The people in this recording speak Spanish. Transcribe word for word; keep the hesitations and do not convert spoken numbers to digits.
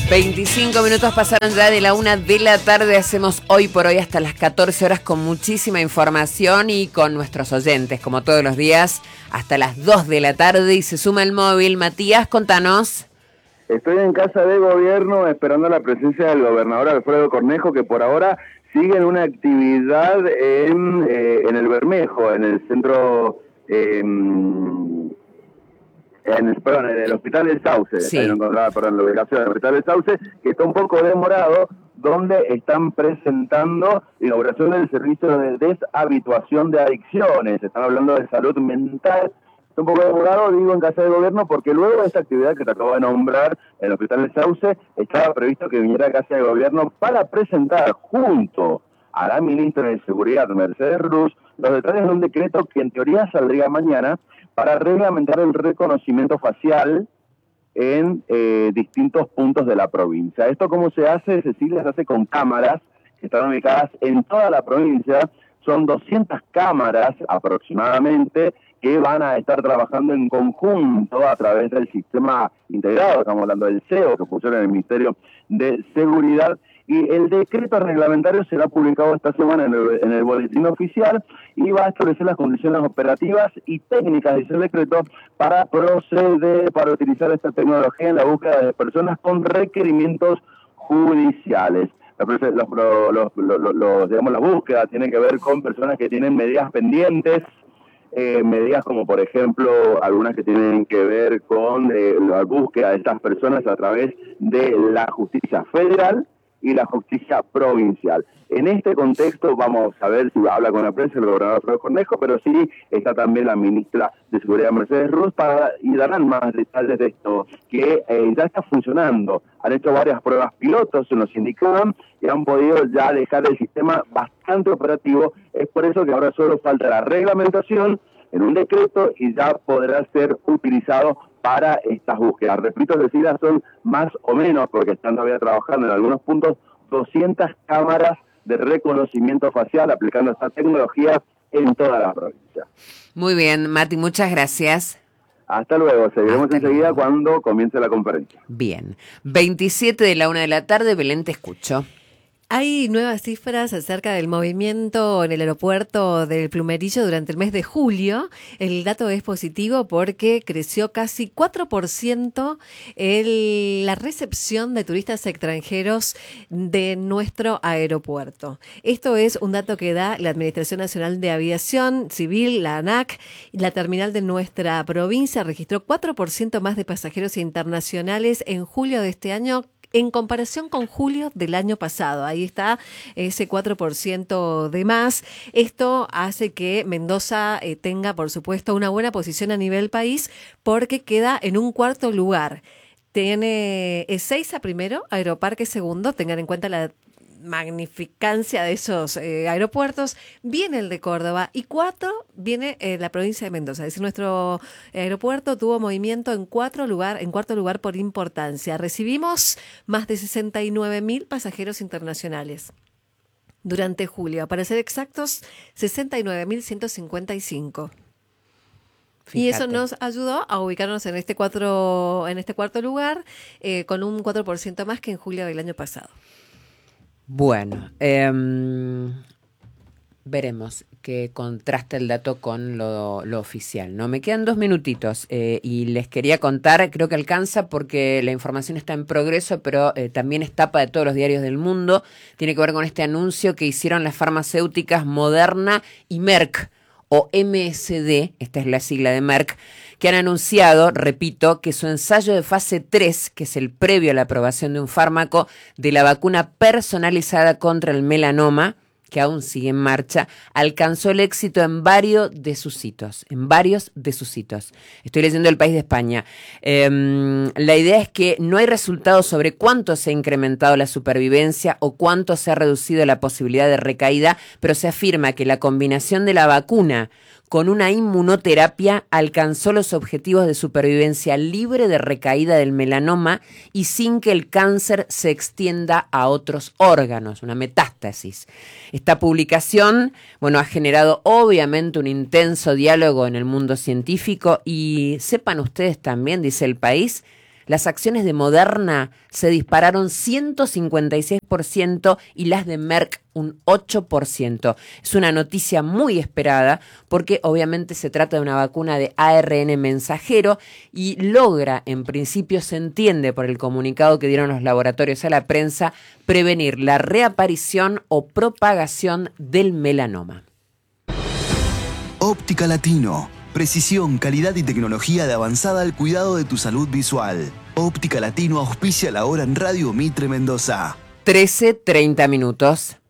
veinticinco minutos pasaron ya de la una de la tarde. Hacemos hoy por hoy hasta las catorce horas con muchísima información y con nuestros oyentes, como todos los días, hasta las dos de la tarde. Y se suma el móvil. Matías, contanos. Estoy en casa de gobierno esperando la presencia del gobernador Alfredo Cornejo, que por ahora sigue en una actividad en, eh, en el Bermejo, en el centro... Eh, En el, perdón, en el Hospital del Sauce, sí. Ahí no encontraba, perdón, la ubicación del Hospital del Sauce, que está un poco demorado, donde están presentando la inauguración del servicio de deshabituación de adicciones. Están hablando de salud mental. Está un poco demorado, digo, en casa de gobierno, porque luego de esta actividad que te acabo de nombrar en el Hospital del Sauce, estaba previsto que viniera a casa de gobierno para presentar junto a la ministra de Seguridad, Mercedes Ruz, los detalles de un decreto que en teoría saldría mañana, para reglamentar el reconocimiento facial en eh, distintos puntos de la provincia. ¿Esto cómo se hace, Cecilia? Se hace con cámaras que están ubicadas en toda la provincia. Son doscientas cámaras aproximadamente que van a estar trabajando en conjunto a través del sistema integrado, estamos hablando del C E O, que funciona en el Ministerio de Seguridad. Y el decreto reglamentario será publicado esta semana en el, en el boletín oficial y va a establecer las condiciones operativas y técnicas de ese decreto para proceder, para utilizar esta tecnología en la búsqueda de personas con requerimientos judiciales. Los, los, los, los, los, digamos, la búsqueda tiene que ver con personas que tienen medidas pendientes, eh, medidas como por ejemplo algunas que tienen que ver con eh, la búsqueda de estas personas a través de la justicia federal y la justicia provincial. En este contexto vamos a ver si habla con la prensa el gobernador Alfredo Cornejo, pero sí está también la ministra de Seguridad Mercedes Ruz para, y darán más detalles de esto, que eh, ya está funcionando. Han hecho varias pruebas pilotos, se nos indicaban, y han podido ya dejar el sistema bastante operativo. Es por eso que ahora solo falta la reglamentación en un decreto y ya podrá ser utilizado para estas búsquedas. Repito, decir, son más o menos, porque están todavía trabajando en algunos puntos, doscientas cámaras de reconocimiento facial aplicando esta tecnología en toda la provincia. Muy bien, Mati, muchas gracias. Hasta luego, seguiremos Hasta enseguida luego. cuando comience la conferencia. Bien, veintisiete de la una de la tarde, Belén, te escucho. Hay nuevas cifras acerca del movimiento en el aeropuerto del Plumerillo durante el mes de julio. El dato es positivo porque creció casi cuatro por ciento el, la recepción de turistas extranjeros de nuestro aeropuerto. Esto es un dato que da la Administración Nacional de Aviación Civil, la ANAC. La terminal de nuestra provincia registró cuatro por ciento más de pasajeros internacionales en julio de este año en comparación con julio del año pasado. Ahí está ese cuatro por ciento de más. Esto hace que Mendoza eh, tenga, por supuesto, una buena posición a nivel país porque queda en un cuarto lugar. Tiene Ezeiza primero, Aeroparque segundo. Tengan en cuenta la magnificancia de esos eh, aeropuertos. Viene el de Córdoba y cuatro viene eh, la provincia de Mendoza. Es decir, nuestro aeropuerto tuvo movimiento en cuatro lugar, en cuarto lugar por importancia. Recibimos más de sesenta y nueve mil pasajeros internacionales durante julio. Para ser exactos, sesenta y nueve mil ciento cincuenta y cinco. Fíjate. Y eso nos ayudó a ubicarnos en este cuatro, en este cuarto lugar, eh, con un cuatro por ciento más que en julio del año pasado. Bueno, eh, veremos que contrasta el dato con lo, lo oficial, ¿no? Me quedan dos minutitos eh, y les quería contar, creo que alcanza porque la información está en progreso, pero eh, también es tapa de todos los diarios del mundo. Tiene que ver con este anuncio que hicieron las farmacéuticas Moderna y Merck, o M S D, esta es la sigla de Merck, que han anunciado, repito, que su ensayo de fase tres, que es el previo a la aprobación de un fármaco de la vacuna personalizada contra el melanoma, que aún sigue en marcha, alcanzó el éxito en varios de sus hitos, en varios de sus hitos. Estoy leyendo El País de España. Eh, la idea es que no hay resultados sobre cuánto se ha incrementado la supervivencia o cuánto se ha reducido la posibilidad de recaída, pero se afirma que la combinación de la vacuna con una inmunoterapia alcanzó los objetivos de supervivencia libre de recaída del melanoma y sin que el cáncer se extienda a otros órganos, una metástasis. Esta publicación, bueno, ha generado obviamente un intenso diálogo en el mundo científico y sepan ustedes también, dice El País, Las acciones de Moderna se dispararon ciento cincuenta y seis por ciento y las de Merck un ocho por ciento. Es una noticia muy esperada porque obviamente se trata de una vacuna de A R N mensajero y logra, en principio se entiende por el comunicado que dieron los laboratorios a la prensa, prevenir la reaparición o propagación del melanoma. Óptica Latino. Precisión, calidad y tecnología de avanzada al cuidado de tu salud visual. Óptica Latino auspicia la hora en Radio Mitre Mendoza. trece treinta minutos.